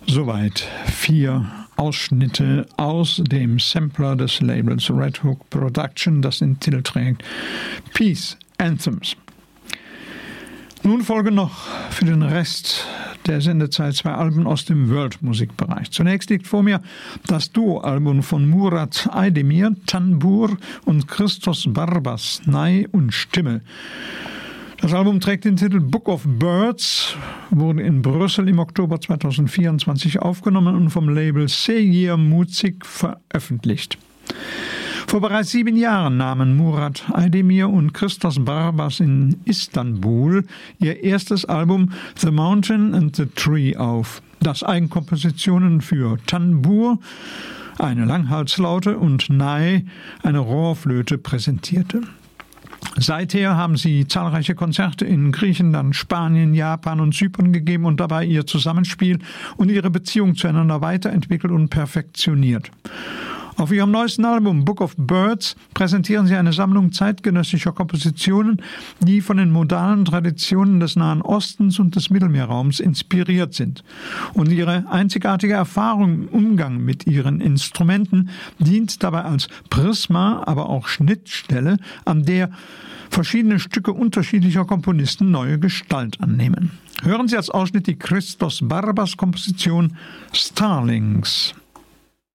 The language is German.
Soweit 4 Ausschnitte aus dem Sampler des Labels Red Hook Production, das den Titel trägt Peace Anthems. Nun folgen noch für den Rest der Sendezeit 2 Alben aus dem World-Musikbereich. Zunächst liegt vor mir das Duo-Album von Murat Aydemir, Tanbur, und Christos Barbas, Ney und Stimme. Das Album trägt den Titel Book of Birds, wurde in Brüssel im Oktober 2024 aufgenommen und vom Label Seyir Muzik veröffentlicht. Vor bereits 7 Jahren nahmen Murat Aydemir und Christos Barbas in Istanbul ihr erstes Album The Mountain and the Tree auf, das Eigenkompositionen für Tanbur, eine Langhalslaute, und Ney, eine Rohrflöte, präsentierte. Seither haben sie zahlreiche Konzerte in Griechenland, Spanien, Japan und Zypern gegeben und dabei ihr Zusammenspiel und ihre Beziehung zueinander weiterentwickelt und perfektioniert. Auf ihrem neuesten Album Book of Birds präsentieren sie eine Sammlung zeitgenössischer Kompositionen, die von den modalen Traditionen des Nahen Ostens und des Mittelmeerraums inspiriert sind. Und ihre einzigartige Erfahrung im Umgang mit ihren Instrumenten dient dabei als Prisma, aber auch Schnittstelle, an der verschiedene Stücke unterschiedlicher Komponisten neue Gestalt annehmen. Hören Sie als Ausschnitt die Christos Barbas Komposition Starlings.